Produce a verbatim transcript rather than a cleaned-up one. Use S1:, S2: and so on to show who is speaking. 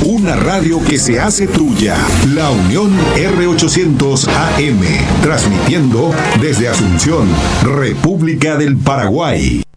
S1: Una radio que se hace tuya. La Unión R ochocientos A M. Transmitiendo desde Asunción, República del Paraguay.